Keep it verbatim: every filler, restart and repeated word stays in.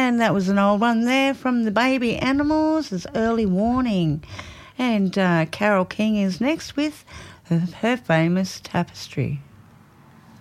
And that was an old one there from the Baby Animals, as Early Warning. And uh, Carole King is next with her, her famous Tapestry.